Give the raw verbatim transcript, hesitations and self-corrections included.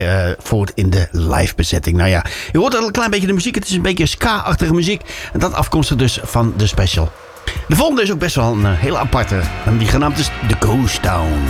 uh, voor in de live bezetting. Nou ja, je hoort al een klein beetje de muziek. Het is een beetje ska-achtige muziek. En dat afkomstig dus van de special. De volgende is ook best wel een uh, hele aparte. En die genaamd is The Ghost Town.